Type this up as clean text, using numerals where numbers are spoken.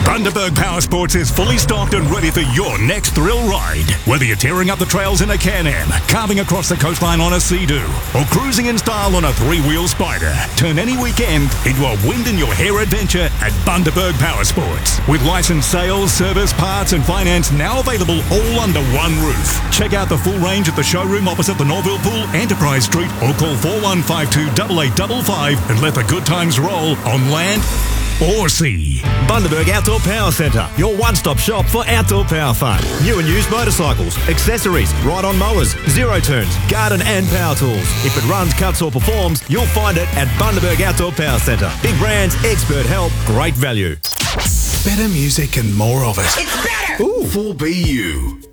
Bundaberg Power Sports is fully stocked and ready for your next thrill ride. Whether you're tearing up the trails in a Can-Am, carving across the coastline on a Sea-Doo, or cruising in style on a three-wheel Spider, turn any weekend into a wind-in-your-hair adventure at Bundaberg Power Sports. With licensed sales, service, parts and finance now available all under one roof. Check out the full range at the showroom opposite the Norville Pool, Enterprise Street, or call 4152-8855 and let the good times roll on land or sea. Bundaberg Outdoor Power Centre, your one-stop shop for outdoor power fun. New and used motorcycles, accessories, ride-on mowers, zero turns, garden and power tools. If it runs, cuts or performs, you'll find it at Bundaberg Outdoor Power Centre. Big brands, expert help, great value. Better music and more of it. It's better! Ooh. 4BU.